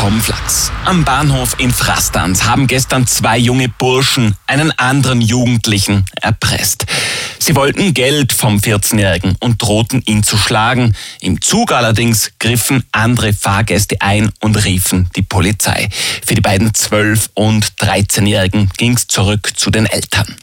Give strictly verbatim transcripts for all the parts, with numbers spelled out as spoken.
Tom Flachs. Am Bahnhof in Frastanz haben gestern zwei junge Burschen einen anderen Jugendlichen erpresst. Sie wollten Geld vom vierzehnjährigen und drohten ihn zu schlagen. Im Zug allerdings griffen andere Fahrgäste ein und riefen die Polizei. Für die beiden zwölf- und dreizehnjährigen ging's zurück zu den Eltern.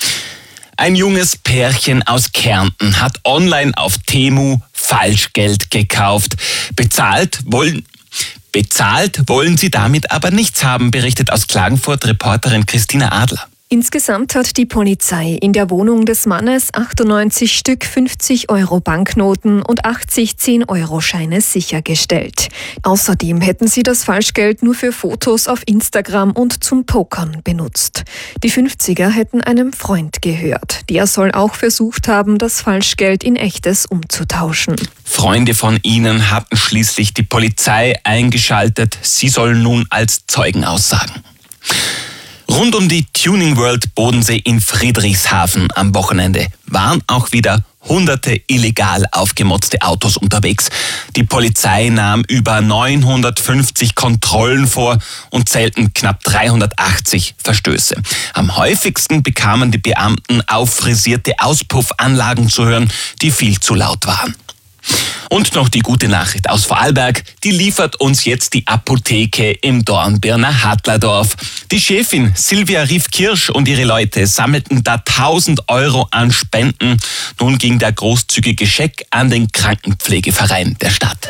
Ein junges Pärchen aus Kärnten hat online auf Temu Falschgeld gekauft. Bezahlt wollen, bezahlt wollen sie damit aber nichts haben, berichtet aus Klagenfurt Reporterin Christina Adler. Insgesamt hat die Polizei in der Wohnung des Mannes achtundneunzig Stück fünfzig Euro Banknoten und achtzig zehn-Euro-Scheine sichergestellt. Außerdem hätten sie das Falschgeld nur für Fotos auf Instagram und zum Pokern benutzt. Die fünfziger hätten einem Freund gehört. Der soll auch versucht haben, das Falschgeld in echtes umzutauschen. Freunde von ihnen hatten schließlich die Polizei eingeschaltet. Sie sollen nun als Zeugen aussagen. Rund um die Tuning World Bodensee in Friedrichshafen am Wochenende waren auch wieder hunderte illegal aufgemotzte Autos unterwegs. Die Polizei nahm über neunhundertfünfzig Kontrollen vor und zählten knapp dreihundertachtzig Verstöße. Am häufigsten bekamen die Beamten auffrisierte Auspuffanlagen zu hören, die viel zu laut waren. Und noch die gute Nachricht aus Vorarlberg, die liefert uns jetzt die Apotheke im Dornbirner Hadlerdorf. Die Chefin Silvia Rief-Kirsch und ihre Leute sammelten da tausend Euro an Spenden. Nun ging der großzügige Scheck an den Krankenpflegeverein der Stadt.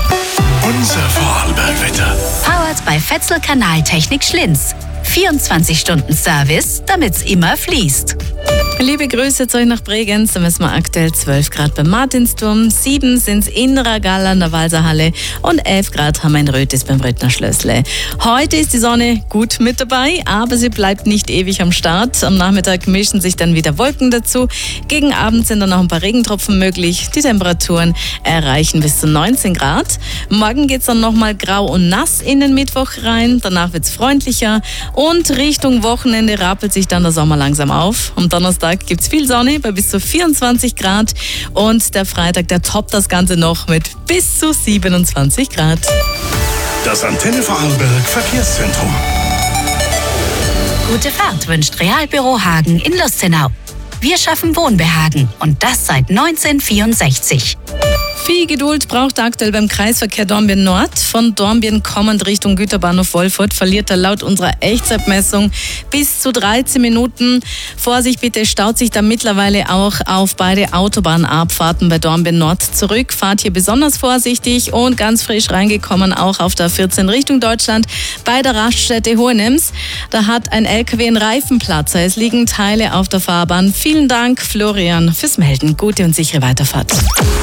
Unser Vorarlberg-Wetter. Powered bei Fetzel Kanaltechnik Schlinz. vierundzwanzig Stunden Service, damit's immer fließt. Liebe Grüße zu euch nach Bregenz. Da messen wir aktuell zwölf Grad beim Martinsturm, sieben sind's in Ragall an der Walserhalle und elf Grad haben wir in Rötis beim Röttner Schlössle. Heute ist die Sonne gut mit dabei, aber sie bleibt nicht ewig am Start. Am Nachmittag mischen sich dann wieder Wolken dazu. Gegen Abend sind dann noch ein paar Regentropfen möglich. Die Temperaturen erreichen bis zu neunzehn Grad. Morgen geht's dann nochmal grau und nass in den Mittwoch rein. Danach wird's freundlicher und Richtung Wochenende rappelt sich dann der Sommer langsam auf. Am Donnerstag gibt es viel Sonne bei bis zu vierundzwanzig Grad und der Freitag, der toppt das Ganze noch mit bis zu siebenundzwanzig Grad. Das Antenne Vorarlberg Verkehrszentrum. Gute Fahrt wünscht Realbüro Hagen in Lustenau. Wir schaffen Wohnbehagen und das seit neunzehnhundertvierundsechzig. Viel Geduld braucht er aktuell beim Kreisverkehr Dornbirn Nord. Von Dornbirn kommend Richtung Güterbahnhof Wolfurt verliert er laut unserer Echtzeitmessung bis zu dreizehn Minuten. Vorsicht bitte, staut sich da mittlerweile auch auf beide Autobahnabfahrten bei Dornbirn Nord zurück. Fahrt hier besonders vorsichtig und ganz frisch reingekommen auch auf der vierzehn Richtung Deutschland bei der Raststätte Hohenems. Da hat ein L K W einen Reifenplatzer. Es liegen Teile auf der Fahrbahn. Vielen Dank, Florian, fürs Melden. Gute und sichere Weiterfahrt.